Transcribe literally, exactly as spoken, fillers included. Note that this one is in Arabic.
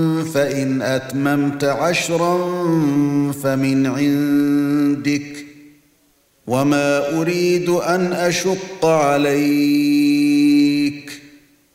فإن أتممت عشرا فمن عندك وما أريد أن أشق عليك